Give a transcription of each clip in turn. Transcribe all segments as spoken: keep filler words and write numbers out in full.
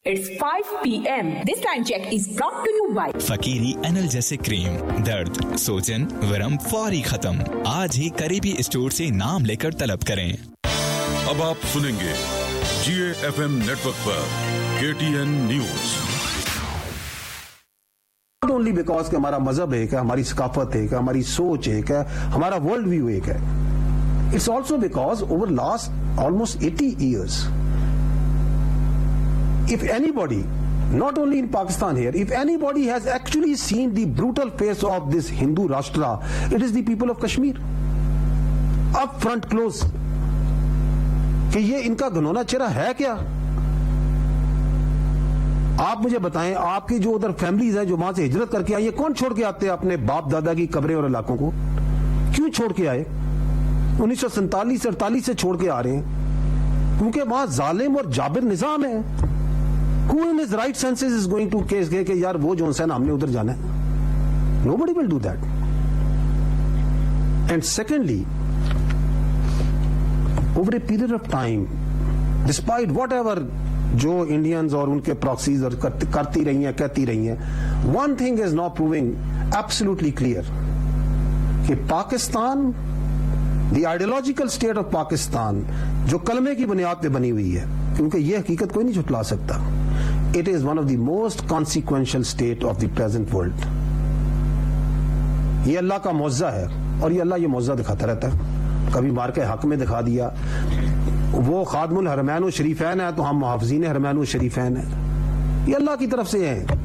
It's five p m This time check is brought to you by फकीरी analgesic cream, दर्द, सोजन, वरम फौरी खत्म। आज ही करीबी स्टोर से नाम लेकर तलब करें। अब आप सुनेंगे जीए एफएम नेटवर्क पर KTN news. Not only because कि हमारा मजहब एक है, हमारी सकाफत एक है, हमारी सोच एक है, हमारा वर्ल्ड व्यू एक है। It's also because over last almost eighty years, if anybody, not only in Pakistan here, if anybody has actually seen the brutal face of this Hindu Rashtra, it is the people of Kashmir. Up front close. کہ یہ ان کا گھنونا چہرہ ہے کیا؟ آپ مجھے بتائیں، آپ کی جو ادھر فیملیز ہیں جو وہاں سے ہجرت کر کے آئی ہیں، کون چھوڑ کے آتے ہیں اپنے باپ دادا کی قبریں اور علاقوں کو؟ کیوں چھوڑ کے آئے؟ انیس سو سینتالیس سے اڑتالیس سے چھوڑ کے آ رہے ہیں کیونکہ وہاں ظالم اور جابر نظام ہے۔ Who in his right senses is going to case کہ یار وہ جو ہے نا ہم نے ادھر جانا ہے؟ Nobody will do that. And secondly, over a period of time, despite whatever جو انڈینز اور ان کے پراکسیز کرتی رہی ہیں کہتی رہی ہیں, one thing is now proving absolutely clear کہ Pakistan, the ideological state of Pakistan جو کلمے کی بنیاد پہ بنی ہوئی ہے, کیونکہ یہ حقیقت کوئی نہیں جھٹلا سکتا, it is one of the most consequential state of the present world. یہ اللہ کا معجزہ ہے اور یہ اللہ یہ معجزہ دکھاتا رہتا ہے. کبھی مار کے حق میں دکھا دیا, وہ خادم الحرمین و شریفین ہے تو ہم محافظین حرمین و شریفین ہیں, یہ اللہ کی طرف سے ہیں.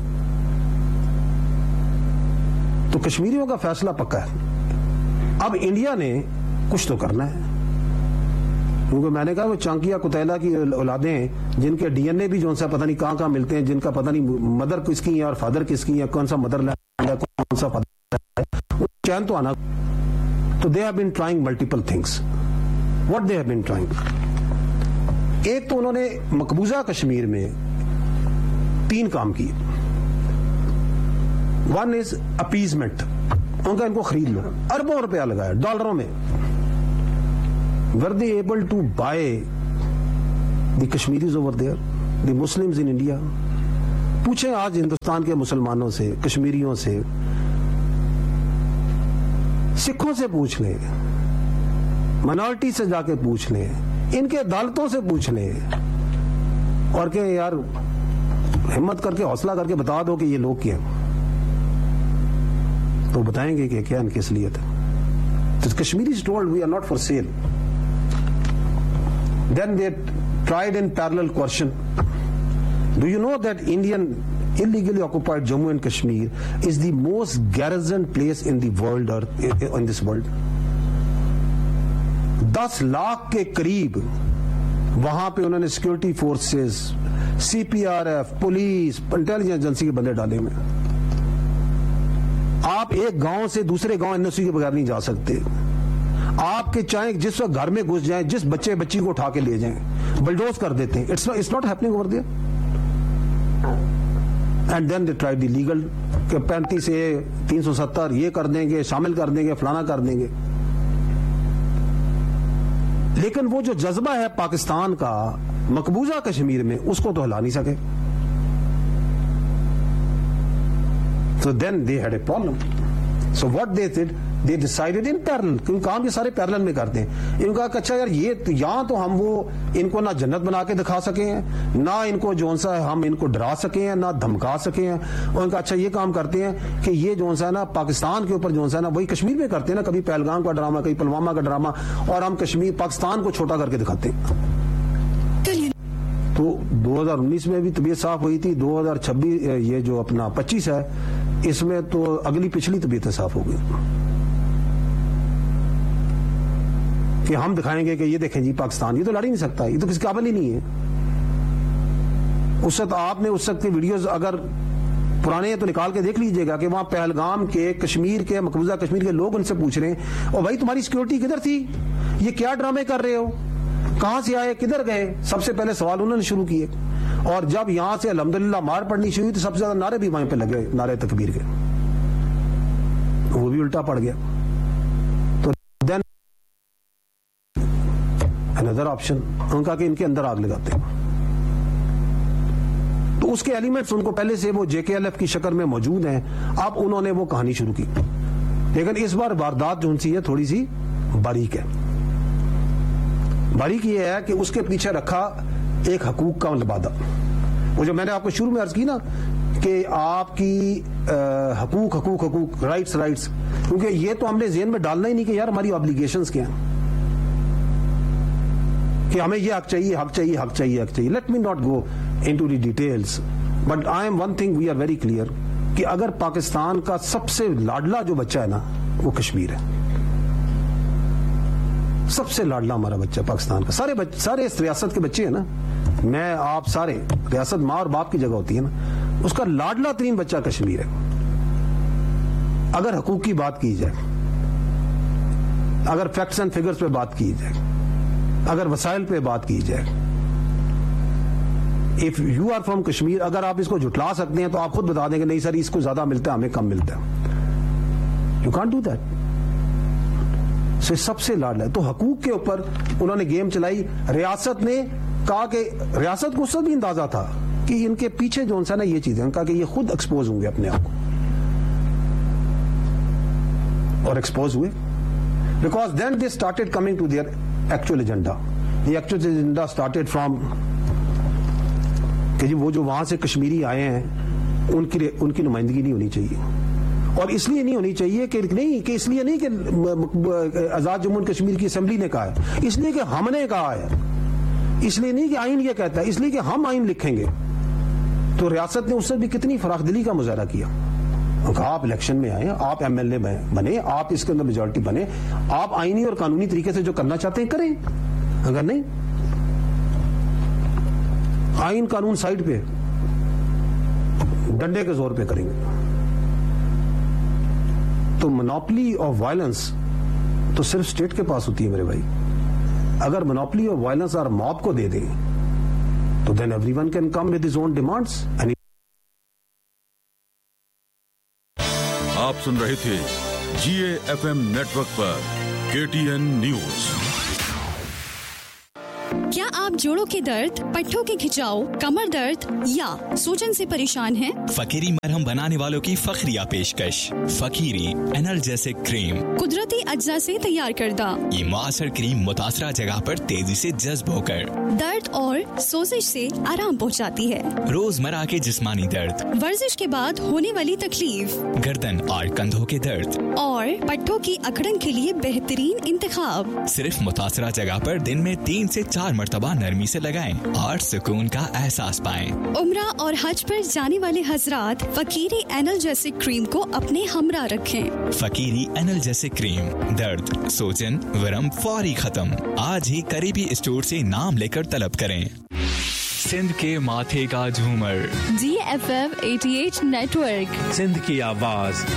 تو کشمیریوں کا فیصلہ پکا ہے. اب انڈیا نے کچھ تو کرنا ہے, کیونکہ میں نے کہا وہ چانکیا کتیلا کی اولادیں ہیں جن کے ڈی این اے بھی جو سا پتہ نہیں کہاں کہاں ملتے ہیں, جن کا پتہ نہیں مدر کس کی ہے اور فادر کس کی ہے, کون سا مدر لینڈ ہے کون سا فادر ہے, چین تو آنا. تو they have been trying multiple things. What they have been trying? ایک تو انہوں نے مقبوضہ کشمیر میں تین کام کیے. One is appeasement. ان کا ان کو خرید لو, اربوں روپیہ لگایا ڈالروں میں. Were they able to buy the Kashmiris over there, the Muslims in India? پوچھیں آج ہندوستان کے مسلمانوں سے, کشمیریوں سے, سکھوں سے پوچھ لیں, منارٹی سے جا کے پوچھ لیں, ان کے عدالتوں سے پوچھ لیں, اور کہ یار ہمت کر کے حوصلہ کر کے بتا دو کہ یہ لوگ کیا, تو بتائیں گے کہ کیا ان کی اصلیت ہے. تو Kashmiris told we are not for sale. Then they tried in parallel question. Do you know that Indian illegally occupied Jammu and Kashmir is the most garrisoned place in the world or in this world. دس لاکھ کے قریب وہاں پہ انہوں نے security forces, سی P R F, police, intelligence agency کے بندے ڈالے ہوئے. آپ ایک گاؤں سے دوسرے گاؤں این او سی کے بغیر نہیں جا سکتے. آپ کے چاہیں جس وقت گھر میں گھس جائیں, جس بچے بچی کو اٹھا کے لے جائیں, بلڈوز کر دیتے ہیں. It's not happening over there. And then they try the legal کہ پینتیس سے تین سو ستر یہ کر دیں گے, شامل کر دیں گے, فلانا کر دیں گے. لیکن وہ جو جذبہ ہے پاکستان کا مقبوضہ کشمیر میں, اس کو تو ہلا نہیں سکے. So then they had a problem. So what they did, they decided in parallel, کیونکہ کام یہ سارے پیرلل میں کرتے ہیں. ان کا اچھا یار یہ یہاں تو ہم وہ ان کو نہ جنت بنا کے دکھا سکے ہیں, نہ ان کو جو سا ہم ان کو ڈرا سکے ہیں, نہ دھمکا سکے ہیں. اور ان کا اچھا یہ کام کرتے ہیں کہ یہ جو سا نا پاکستان کے اوپر جو سا نا وہی کشمیر میں کرتے ہیں نا, کبھی پہلگام کا ڈرامہ, کبھی پلوامہ کا ڈرامہ, اور ہم کشمیر پاکستان کو چھوٹا کر کے دکھاتے ہیں. تو دو ہزار انیس میں بھی طبیعت صاف ہوئی تھی, دو ہزار چھبیس یہ جو اپنا پچیس ہے اس میں تو اگلی پچھلی طبیعتیں صاف ہو گئی کہ ہم دکھائیں گے کہ یہ دیکھیں جی پاکستان یہ تو لڑ ہی نہیں سکتا, یہ تو کسی قابل ہی نہیں ہے. اس وقت آپ نے اس وقت کے ویڈیوز اگر پرانے تو نکال کے دیکھ لیجئے گا کہ وہاں پہلگام کے کشمیر کے مقبوضہ کشمیر کے لوگ ان سے پوچھ رہے ہیں, اور بھائی تمہاری سیکورٹی کدھر تھی, یہ کیا ڈرامے کر رہے ہو, کہاں سے آئے, کدھر گئے. سب سے پہلے سوال انہوں نے شروع کیے, اور جب یہاں سے الحمدللہ مار پڑنی شروع ہوئی تو سب سے زیادہ نعرے بھی وہاں پہ لگے, نعرے تکبیر کے, وہ بھی الٹا پڑ گیا. تو دین another option ان کا کہ ان کے اندر آگ لگاتے ہیں. تو اس کے ایلیمنٹس ان کو پہلے سے وہ جے کے ایل ایف کی شکل میں موجود ہیں. اب انہوں نے وہ کہانی شروع کی, لیکن اس بار واردات جو ان سی ہے تھوڑی سی باریک ہے. باریک یہ ہے کہ اس کے پیچھے رکھا ایک حقوق کا لبادہ. وہ جو میں نے آپ کو شروع میں عرض کی نا کہ آپ کی حقوق حقوق حقوق رائٹس رائٹس, کیونکہ یہ تو ہم نے ذہن میں ڈالنا ہی نہیں کہ یار ہماری آبلیگیشنز کیا ہیں, کہ ہمیں یہ حق چاہیے حق چاہیے حق چاہیے حق چاہیے. Let me not go into the details, but I am one thing we are very clear کہ اگر پاکستان کا سب سے لاڈلا جو بچہ ہے نا وہ کشمیر ہے. سب سے لاڈلا ہمارا بچہ پاکستان کا. سارے بچ, سارے اس ریاست کے بچے ہیں نا, میں آپ سارے, ریاست ماں اور باپ کی جگہ ہوتی ہے نا, اس کا لاڈلا ترین بچہ کشمیر ہے. اگر حقوق کی بات کی جائے, اگر فیکٹس اینڈ فگرز پہ بات کی جائے, اگر وسائل پہ بات کی جائے, if you are from Kashmir, اگر آپ اس کو جھٹلا سکتے ہیں تو آپ خود بتا دیں کہ نہیں سر اس کو زیادہ ملتا ہے ہمیں کم ملتا ہے. You can't do that. سو سب سے لاڈلا ہے. تو حقوق کے اوپر انہوں نے گیم چلائی. ریاست نے کہا کہ ریاست کو اس سے بھی اندازہ تھا کہ ان کے پیچھے جو ہے نا یہ چیزیں, کہا کہ یہ خود ایکسپوز ہوں گے اپنے آپ کو, اور ایکسپوز ہوئے. Because then they started coming to their actual agenda. یہ ایکچوئل ایجنڈا اسٹارٹیڈ فرام کہ جی وہ جو وہاں سے کشمیری آئے ہیں ان کی ان کی نمائندگی نہیں ہونی چاہیے. اور اس لیے نہیں ہونی چاہیے کہ نہیں کہ اس لیے نہیں کہ آزاد جموں کشمیر کی اسمبلی نے کہا ہے, اس لیے کہ ہم نے کہا ہے, اس لیے نہیں کہ آئین یہ کہتا ہے, اس لیے کہ ہم آئین لکھیں گے. تو ریاست نے اس سے بھی کتنی فراخ دلی کا مظاہرہ کیا. آپ الیکشن میں آئے, آپ ایم ایل اے بنے, آپ اس کے اندر میجورٹی بنے, آپ آئینی اور قانونی طریقے سے جو کرنا چاہتے ہیں کریں. اگر نہیں آئین قانون سائڈ پہ ڈنڈے کے زور پہ کریں گے. تو منوپلی آف وائلنس تو صرف اسٹیٹ کے پاس ہوتی ہے میرے بھائی. اگر منوپلی آف وائلنس اور موب کو دے دیں تو then every one can come with his own demands. آپ سن رہے تھے جی A F M net work پر کے ٹی این نیوز. کیا آپ جوڑوں کے درد, پٹھوں کے کھچاؤ, کمر درد یا سوجن سے پریشان ہیں؟ فقیری مرہم بنانے والوں کی فخریہ پیشکش فقیری انرجیسک کریم. قدرتی اجزاء سے تیار کردہ یہ مؤثر کریم متاثرہ جگہ پر تیزی سے جذب ہو کر درد اور سوزش سے آرام پہنچاتی ہے. روزمرہ کے جسمانی درد, ورزش کے بعد ہونے والی تکلیف, گردن اور کندھوں کے درد اور پٹھوں کی اکڑن کے لیے بہترین انتخاب. صرف متاثرہ جگہ پر دن میں تین سے چار مرتبہ نرمی سے لگائیں اور سکون کا احساس پائیں. عمرہ اور حج پر جانے والے حضرات فقیری انرجیسک کریم کو اپنے ہمراہ رکھیں. فقیری انرجیسک کریم, درد, سوجن, ورم فوری ختم. آج ہی قریبی اسٹور سے نام لے کر طلب کریں. سندھ کے ماتھے کا جھومر جی F M eighty eight net work, Sindh کی آواز